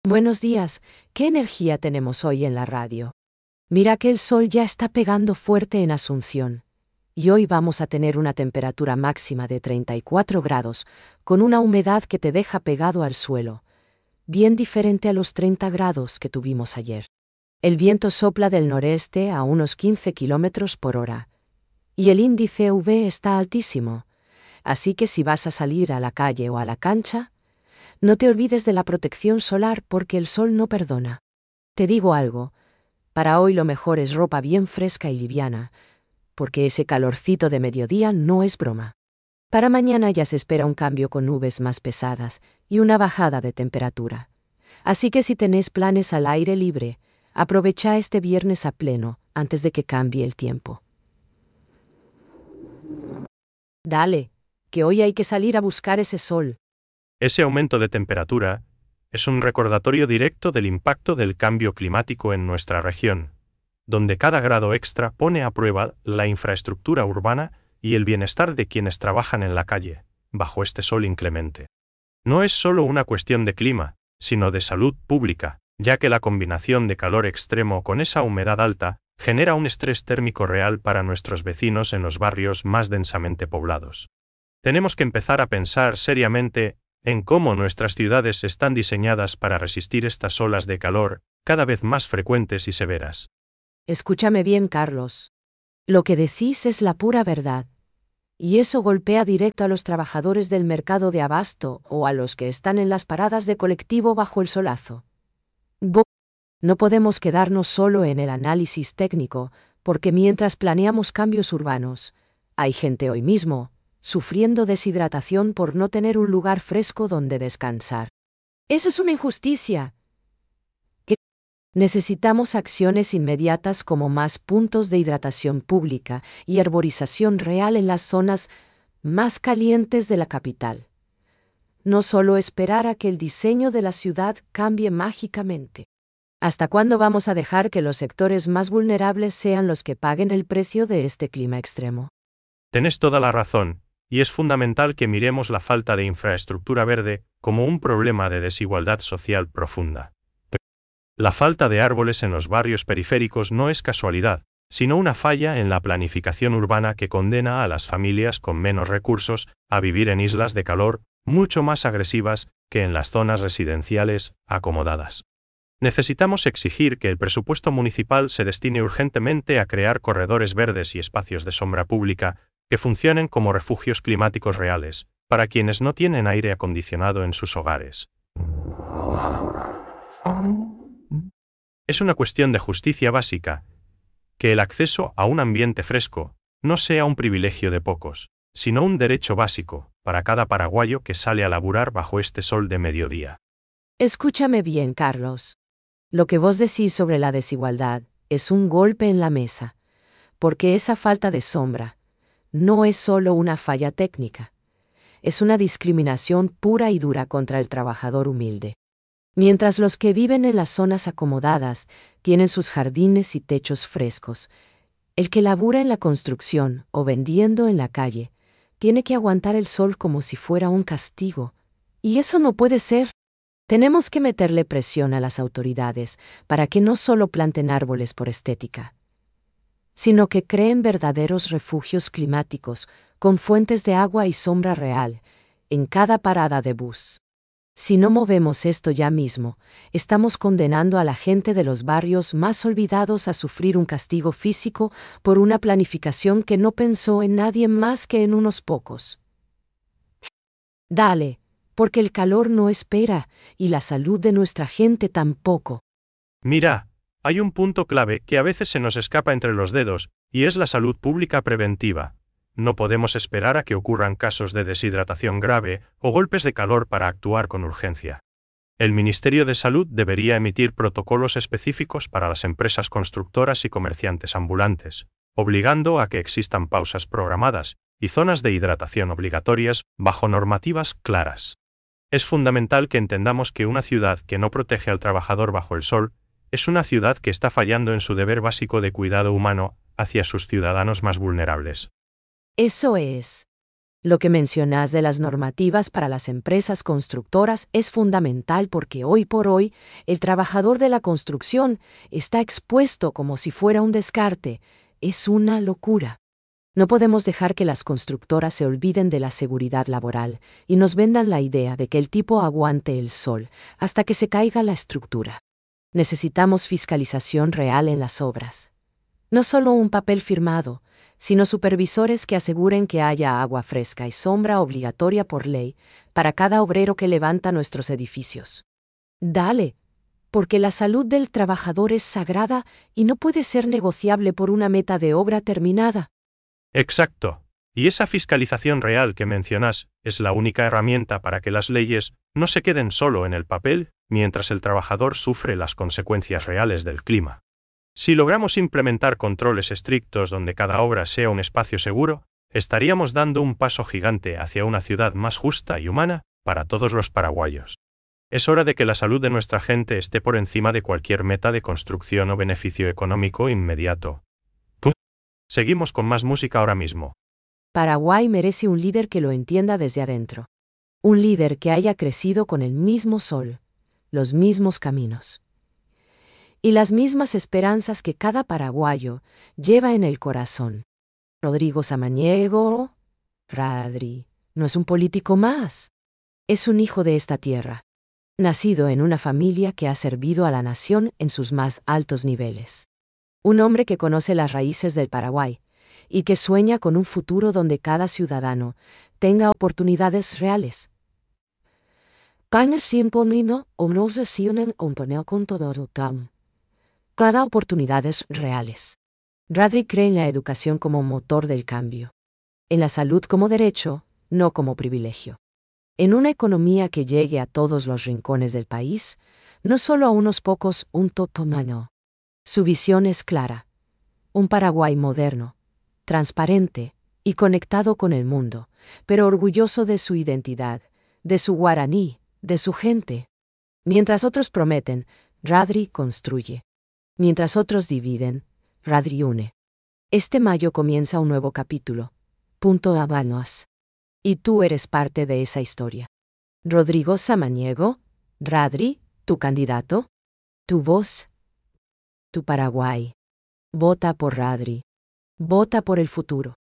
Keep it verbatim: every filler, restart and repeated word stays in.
Buenos días, ¿qué energía tenemos hoy en la radio? Mira que el sol ya está pegando fuerte en Asunción. Y hoy vamos a tener una temperatura máxima de treinta y cuatro grados, con una humedad que te deja pegado al suelo, bien diferente a los treinta grados que tuvimos ayer. El viento sopla del noreste a unos quince kilómetros por hora. Y el índice U V está altísimo. Así que si vas a salir a la calle o a la cancha, no te olvides de la protección solar porque el sol no perdona. Te digo algo, para hoy lo mejor es ropa bien fresca y liviana, porque ese calorcito de mediodía no es broma. Para mañana ya se espera un cambio con nubes más pesadas y una bajada de temperatura. Así que si tenés planes al aire libre, aprovecha este viernes a pleno antes de que cambie el tiempo. Dale, que hoy hay que salir a buscar ese sol. Ese aumento de temperatura es un recordatorio directo del impacto del cambio climático en nuestra región, donde cada grado extra pone a prueba la infraestructura urbana y el bienestar de quienes trabajan en la calle, bajo este sol inclemente. No es solo una cuestión de clima, sino de salud pública, ya que la combinación de calor extremo con esa humedad alta genera un estrés térmico real para nuestros vecinos en los barrios más densamente poblados. Tenemos que empezar a pensar seriamente en cómo nuestras ciudades están diseñadas para resistir estas olas de calor cada vez más frecuentes y severas. Escúchame bien, Carlos. Lo que decís es la pura verdad. Y eso golpea directo a los trabajadores del mercado de abasto o a los que están en las paradas de colectivo bajo el solazo. Bo- no podemos quedarnos solo en el análisis técnico, porque mientras planeamos cambios urbanos, hay gente hoy mismo sufriendo deshidratación por no tener un lugar fresco donde descansar. Esa es una injusticia. ¿Qué? Necesitamos acciones inmediatas como más puntos de hidratación pública y arborización real en las zonas más calientes de la capital. No solo esperar a que el diseño de la ciudad cambie mágicamente. ¿Hasta cuándo vamos a dejar que los sectores más vulnerables sean los que paguen el precio de este clima extremo? Tenés toda la razón, y es fundamental que miremos la falta de infraestructura verde como un problema de desigualdad social profunda. La falta de árboles en los barrios periféricos no es casualidad, sino una falla en la planificación urbana que condena a las familias con menos recursos a vivir en islas de calor mucho más agresivas que en las zonas residenciales acomodadas. Necesitamos exigir que el presupuesto municipal se destine urgentemente a crear corredores verdes y espacios de sombra pública que funcionen como refugios climáticos reales, para quienes no tienen aire acondicionado en sus hogares. Es una cuestión de justicia básica, que el acceso a un ambiente fresco no sea un privilegio de pocos, sino un derecho básico para cada paraguayo que sale a laburar bajo este sol de mediodía. Escúchame bien, Carlos. Lo que vos decís sobre la desigualdad es un golpe en la mesa, porque esa falta de sombra no es solo una falla técnica, es una discriminación pura y dura contra el trabajador humilde. Mientras los que viven en las zonas acomodadas tienen sus jardines y techos frescos, el que labura en la construcción o vendiendo en la calle tiene que aguantar el sol como si fuera un castigo. Y eso no puede ser. Tenemos que meterle presión a las autoridades para que no solo planten árboles por estética, sino que creen verdaderos refugios climáticos con fuentes de agua y sombra real en cada parada de bus. Si no movemos esto ya mismo, estamos condenando a la gente de los barrios más olvidados a sufrir un castigo físico por una planificación que no pensó en nadie más que en unos pocos. Dale, porque el calor no espera y la salud de nuestra gente tampoco. Mira, hay un punto clave que a veces se nos escapa entre los dedos, y es la salud pública preventiva. No podemos esperar a que ocurran casos de deshidratación grave o golpes de calor para actuar con urgencia. El Ministerio de Salud debería emitir protocolos específicos para las empresas constructoras y comerciantes ambulantes, obligando a que existan pausas programadas y zonas de hidratación obligatorias bajo normativas claras. Es fundamental que entendamos que una ciudad que no protege al trabajador bajo el sol es una ciudad que está fallando en su deber básico de cuidado humano hacia sus ciudadanos más vulnerables. Eso es. Lo que mencionas de las normativas para las empresas constructoras es fundamental porque hoy por hoy el trabajador de la construcción está expuesto como si fuera un descarte. Es una locura. No podemos dejar que las constructoras se olviden de la seguridad laboral y nos vendan la idea de que el tipo aguante el sol hasta que se caiga la estructura. Necesitamos fiscalización real en las obras. No solo un papel firmado, sino supervisores que aseguren que haya agua fresca y sombra obligatoria por ley para cada obrero que levanta nuestros edificios. Dale, porque la salud del trabajador es sagrada y no puede ser negociable por una meta de obra terminada. Exacto. Y esa fiscalización real que mencionas es la única herramienta para que las leyes no se queden solo en el papel mientras el trabajador sufre las consecuencias reales del clima. Si logramos implementar controles estrictos donde cada obra sea un espacio seguro, estaríamos dando un paso gigante hacia una ciudad más justa y humana para todos los paraguayos. Es hora de que la salud de nuestra gente esté por encima de cualquier meta de construcción o beneficio económico inmediato. ¡Pum! Seguimos con más música ahora mismo. Paraguay merece un líder que lo entienda desde adentro. Un líder que haya crecido con el mismo sol, los mismos caminos y las mismas esperanzas que cada paraguayo lleva en el corazón. Rodrigo Samaniego, Radri, no es un político más. Es un hijo de esta tierra, nacido en una familia que ha servido a la nación en sus más altos niveles. Un hombre que conoce las raíces del Paraguay y que sueña con un futuro donde cada ciudadano tenga oportunidades reales. Cada oportunidades reales. Radri cree en la educación como motor del cambio. En la salud como derecho, no como privilegio. En una economía que llegue a todos los rincones del país, no solo a unos pocos, un totomano. Su visión es clara. Un Paraguay moderno, transparente y conectado con el mundo, pero orgulloso de su identidad, de su guaraní, de su gente. Mientras otros prometen, Radri construye. Mientras otros dividen, Radri une. Este mayo comienza un nuevo capítulo. Punto Habanos. Y tú eres parte de esa historia. Rodrigo Samaniego, Radri, tu candidato, tu voz, tu Paraguay. Vota por Radri. Vota por el futuro.